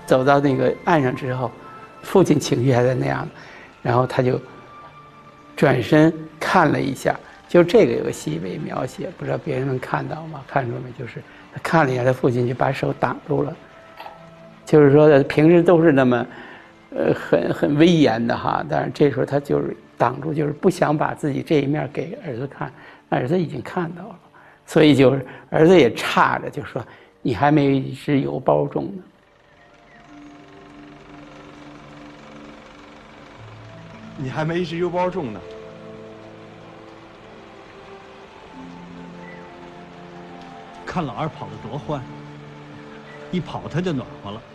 走到那个岸上之后，父亲情绪还在那样，然后他就转身看了一下，就这个有个细微描写，不知道别人能看到吗？看出没？就是他看了一下，他父亲就把手挡住了，就是说平时都是那么很威严的哈，但是这时候他就是挡住，就是不想把自己这一面给儿子看，儿子已经看到了，所以就是儿子也叉着就说：“你还没一只邮包中呢。” 你还没一只邮包重呢。 看老二跑得多欢，一跑他就暖和了。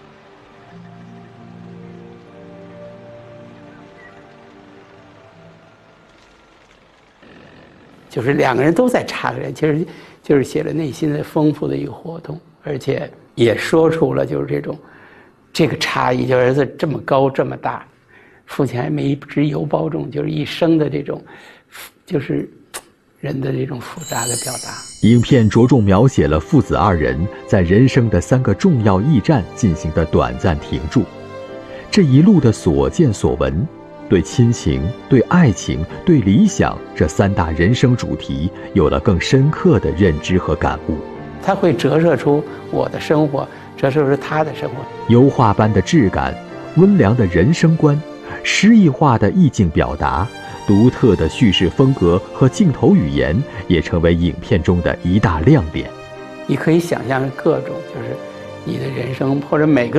就是两个人都在插人，其实就是写了内心的丰富的一个活动，而且也说出了就是这个差异，就儿子这么高这么大，父亲还没一只邮包重，就是一生的这种，就是人的这种复杂的表达。 影片着重描写了父子二人在人生的3个重要驿站进行的短暂停驻，这一路的所见所闻，对亲情、对爱情、对理想这3大人生主题有了更深刻的认知和感悟。 它会折射出我的生活，折射出他的生活。 油画般的质感，温良的人生观，诗意化的意境表达，独特的叙事风格和镜头语言也成为影片中的一大亮点。 你可以想象各种，就是你的人生或者每个